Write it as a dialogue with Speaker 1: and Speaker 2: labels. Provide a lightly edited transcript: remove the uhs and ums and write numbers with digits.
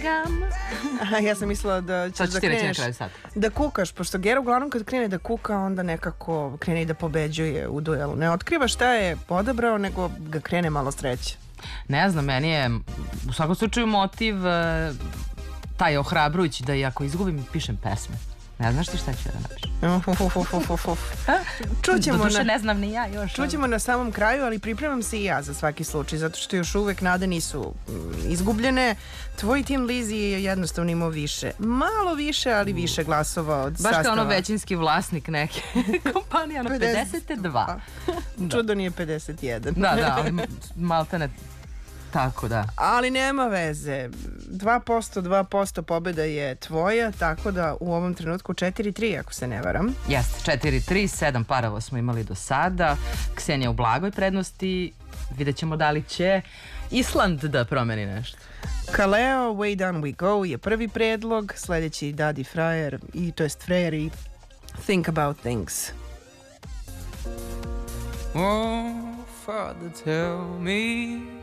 Speaker 1: čekam.
Speaker 2: Ja sam mislila da ćeš da kreneš da kukaš, pošto Gera uglavnom kad krene da kuka, onda nekako krene i da pobeđuje u duelu. Ne otkriva šta je odabrao, nego ga krene malo sreće.
Speaker 1: Ne znam, meni je u svakom slučaju motiv taj ohrabrujući da i ako izgubim pišem pesme. Ne znaš ti šta ću da napišem? Doduše ne znam ni ja još.
Speaker 2: Čućemo na samom kraju, ali pripremam se i ja za svaki slučaj, zato što još uvek nade nisu izgubljene. Tvoj tim, Lizi, je jednostavno imao više. Malo više, ali više glasova od sastava.
Speaker 1: Baš kao ono većinski vlasnik neke kompanije, ono 52.
Speaker 2: Čudo nije 51.
Speaker 1: Da, ali maltene tako, da.
Speaker 2: Ali nema veze. 2% pobjeda je tvoja, tako da u ovom trenutku 4-3, ako se ne varam.
Speaker 1: Jeste, 4-3, 7 parova smo imali do sada. Ksenija u blagoj prednosti. Vidjet ćemo da li će Island da promeni nešto.
Speaker 2: Kaleo, Way Down We Go je prvi predlog, sledeći Daddy Frajer, to jest Frajer i Think About Things.
Speaker 3: Oh, Father, tell me